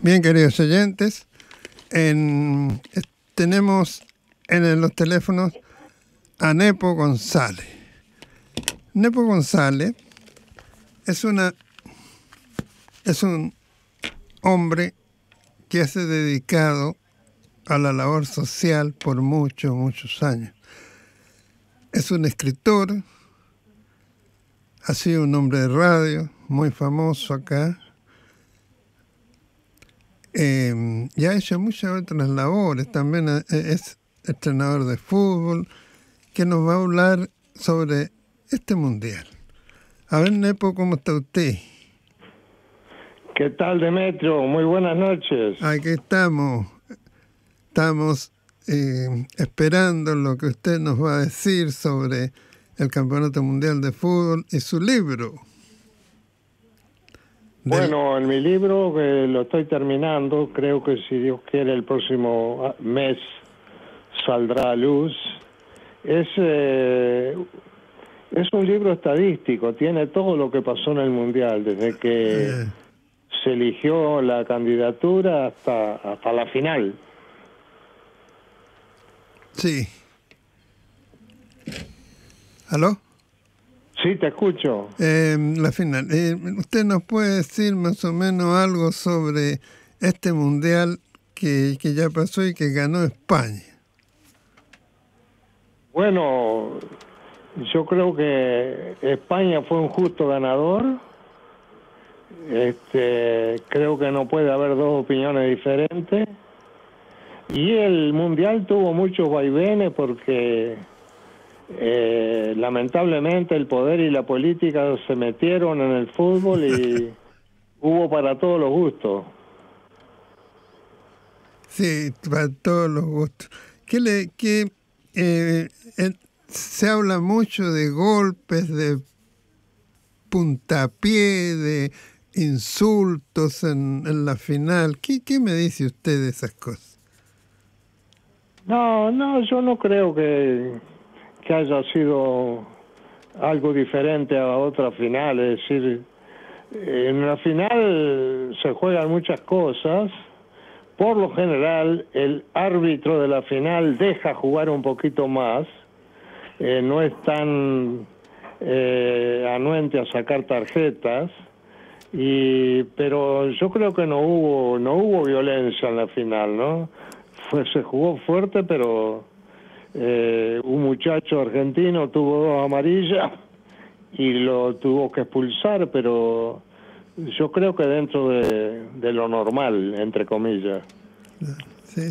Bien, queridos oyentes, tenemos en los teléfonos a Nepo González. Nepo González es un hombre que se ha dedicado a la labor social por muchos años. Es un escritor, ha sido un hombre de radio muy famoso acá, y ha hecho muchas otras labores. También es entrenador de fútbol, que nos va a hablar sobre este mundial. A ver, Nepo, ¿cómo está usted? ¿Qué tal, Demetrio? Muy buenas noches. Aquí estamos esperando lo que usted nos va a decir sobre el Campeonato Mundial de Fútbol y su libro. Bueno, en mi libro, que lo estoy terminando, creo que si Dios quiere el próximo mes saldrá a luz. Es un libro estadístico, tiene todo lo que pasó en el Mundial, desde que se eligió la candidatura hasta la final. Sí. ¿Aló? Sí, te escucho. La final. ¿Usted nos puede decir más o menos algo sobre este mundial que ya pasó y que ganó España? Bueno, yo creo que España fue un justo ganador. Creo que no puede haber dos opiniones diferentes. Y el mundial tuvo muchos vaivenes porque lamentablemente el poder y la política se metieron en el fútbol y hubo para todos los gustos. Sí, para todos los gustos. Se habla mucho de golpes, de puntapié, de insultos en la final. ¿Qué me dice usted de esas cosas? No, yo no creo que haya sido algo diferente a otra final. Es decir, en la final se juegan muchas cosas. Por lo general, el árbitro de la final deja jugar un poquito más. No es tan anuente a sacar tarjetas. Pero yo creo que no hubo violencia en la final, ¿no? Se jugó fuerte, pero un muchacho argentino tuvo 2 amarillas y lo tuvo que expulsar, pero yo creo que dentro de lo normal, entre comillas. Sí.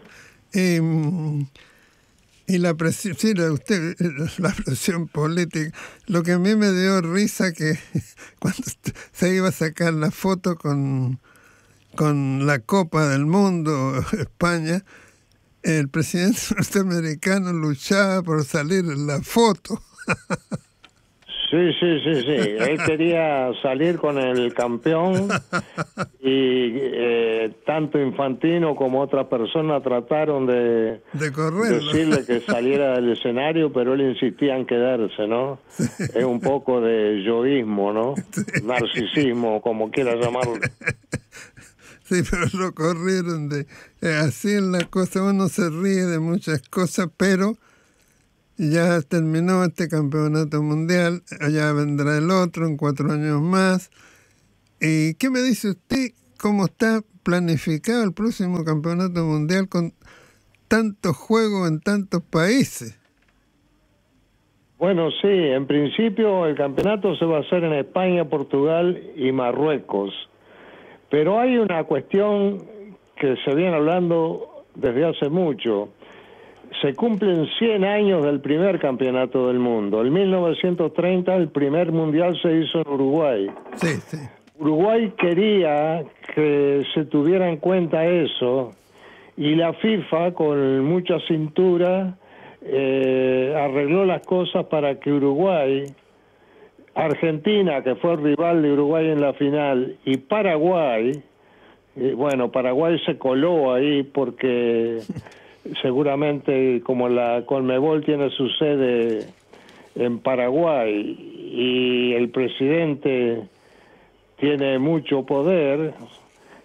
Y la presión, sí, la presión política. Lo que a mí me dio risa que cuando se iba a sacar la foto con la Copa del Mundo, España, el presidente norteamericano luchaba por salir en la foto. Sí. Él quería salir con el campeón y tanto Infantino como otra persona trataron de decirle que saliera del escenario, pero él insistía en quedarse, ¿no? Sí. Es un poco de yoísmo, ¿no? Sí. Narcisismo, como quiera llamarlo. Sí, pero lo corrieron así es la cosa. Uno se ríe de muchas cosas, pero ya terminó este campeonato mundial, allá vendrá el otro en 4 años más. ¿Y qué me dice usted? ¿Cómo está planificado el próximo campeonato mundial con tantos juegos en tantos países? Bueno, sí, en principio el campeonato se va a hacer en España, Portugal y Marruecos. Pero hay una cuestión que se viene hablando desde hace mucho. Se cumplen 100 años del primer campeonato del mundo. En 1930 el primer mundial se hizo en Uruguay. Sí. Uruguay quería que se tuviera en cuenta eso y la FIFA con mucha cintura arregló las cosas para que Uruguay, Argentina, que fue el rival de Uruguay en la final, y Paraguay, Paraguay se coló ahí porque seguramente como la Conmebol tiene su sede en Paraguay y el presidente tiene mucho poder,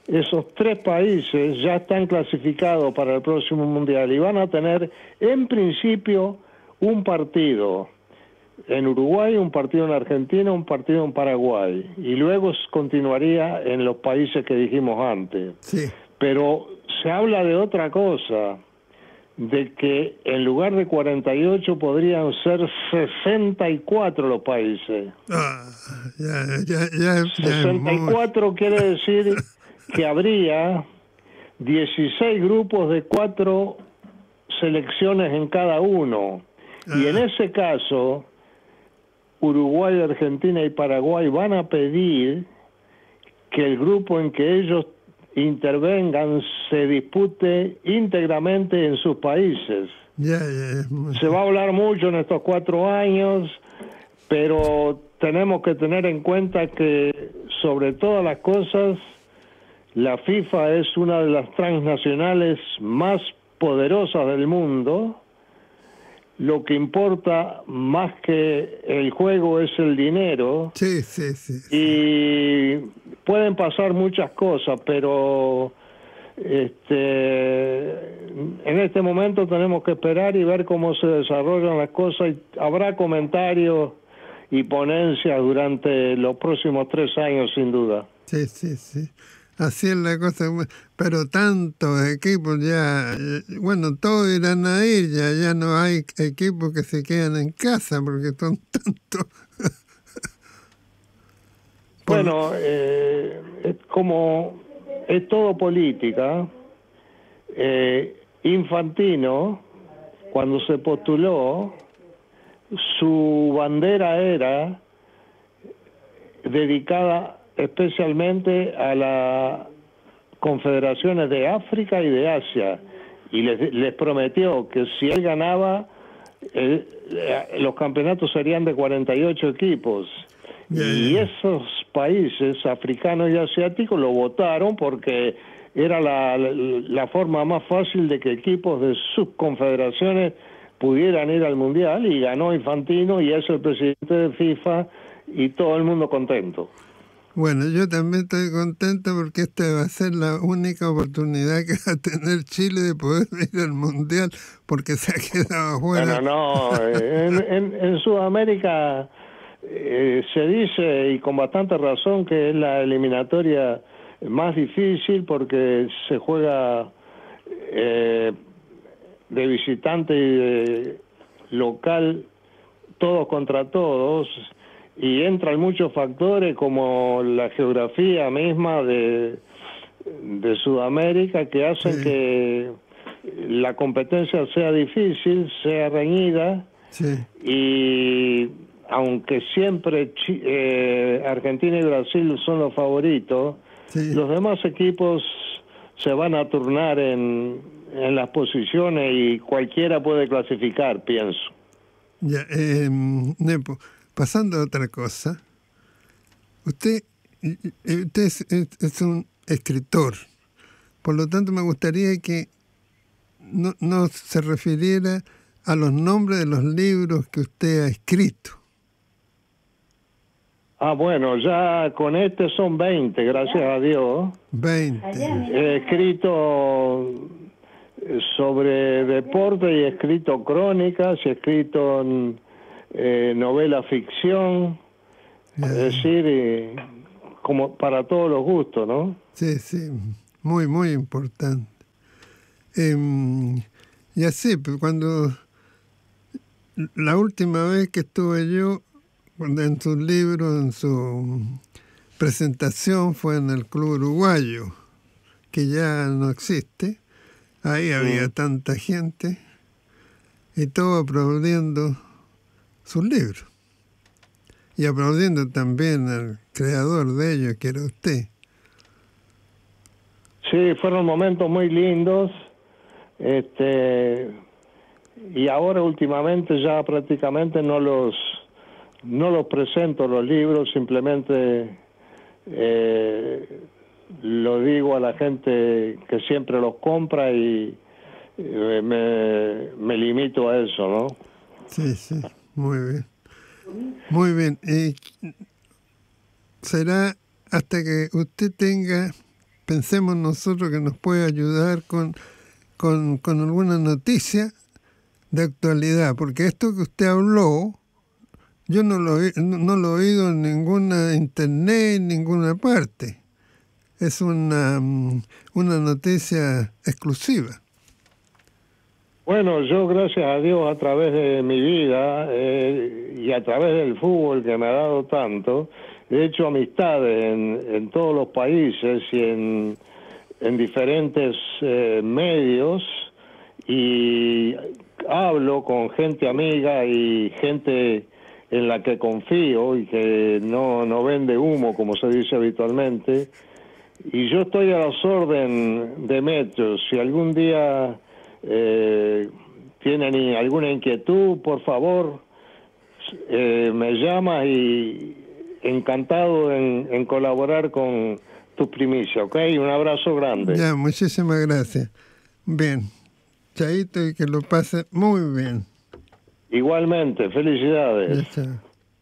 esos 3 países ya están clasificados para el próximo Mundial y van a tener, en principio, un partido en Uruguay, un partido en Argentina, un partido en Paraguay, y luego continuaría en los países que dijimos antes. Sí. Pero se habla de otra cosa, de que en lugar de 48 podrían ser 64 los países. Ya 64 quiere decir que habría 16 grupos de 4 selecciones en cada uno. Y en ese caso, Uruguay, Argentina y Paraguay van a pedir que el grupo en que ellos intervengan se dispute íntegramente en sus países. Se va a hablar mucho en estos 4 años, pero tenemos que tener en cuenta que, sobre todas las cosas, la FIFA es una de las transnacionales más poderosas del mundo. Lo que importa más que el juego es el dinero. Sí. Y pueden pasar muchas cosas, pero en este momento tenemos que esperar y ver cómo se desarrollan las cosas. Y habrá comentarios y ponencias durante los próximos 3 años, sin duda. Sí. Así es la cosa, pero tantos equipos ya, bueno, todos irán a ir, ya no hay equipos que se quedan en casa porque son tantos. Bueno, como es todo política, Infantino, cuando se postuló, su bandera era dedicada especialmente a las confederaciones de África y de Asia, y les prometió que si él ganaba, los campeonatos serían de 48 equipos. Y esos países africanos y asiáticos lo votaron porque era la forma más fácil de que equipos de sus confederaciones pudieran ir al Mundial, y ganó Infantino y es el presidente de FIFA y todo el mundo contento. Bueno, yo también estoy contento porque esta va a ser la única oportunidad que va a tener Chile de poder ir al Mundial, porque se ha quedado fuera. Bueno, en Sudamérica se dice, y con bastante razón, que es la eliminatoria más difícil porque se juega de visitante y de local, todos contra todos, y entran muchos factores como la geografía misma de Sudamérica, que hacen que la competencia sea difícil, sea reñida, y aunque siempre Argentina y Brasil son los favoritos, los demás equipos se van a turnar en las posiciones y cualquiera puede clasificar, pienso. Ya, Nepo, pasando a otra cosa, usted es un escritor, por lo tanto me gustaría que no se refiriera a los nombres de los libros que usted ha escrito. Bueno, ya con este son 20, gracias a Dios. 20. He escrito sobre deporte y he escrito crónicas, he escrito novela ficción, es decir, como para todos los gustos, ¿no? Sí, muy, muy importante. Y así, pues cuando la última vez que estuve yo en sus libros, en su presentación, fue en el Club Uruguayo, que ya no existe. Ahí había tanta gente y todo aplaudiendo sus libros y aplaudiendo también al creador de ellos, que era usted. Sí, fueron momentos muy lindos, y ahora últimamente ya prácticamente no los presento los libros, simplemente lo digo a la gente que siempre los compra y me limito a eso, ¿no? Sí, muy bien. Muy bien. Será hasta que usted tenga pensemos nosotros que nos puede ayudar con alguna noticia de actualidad, porque esto que usted habló, yo no lo he oído en ninguna internet, en ninguna parte. Es una noticia exclusiva. Bueno, yo gracias a Dios a través de mi vida y a través del fútbol que me ha dado tanto, he hecho amistades en todos los países y en diferentes medios, y hablo con gente amiga y gente en la que confío y que no vende humo, como se dice habitualmente, y yo estoy a las órdenes de Metro. Si algún día tienen alguna inquietud, por favor, me llamas, y encantado en colaborar con tu primicia, ¿ok? Un abrazo grande. Ya, muchísimas gracias. Bien, chaito, y que lo pase muy bien. Igualmente, felicidades. Ya, chao.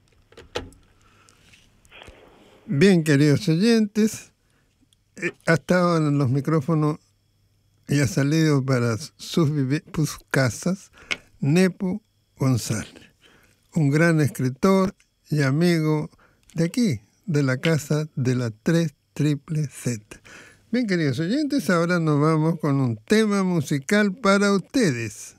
Bien, queridos oyentes, ha estado en los micrófonos y ha salido para sus casas Nepo González, un gran escritor y amigo de aquí, de la casa de la 3 Triple Z. Bien, queridos oyentes, ahora nos vamos con un tema musical para ustedes.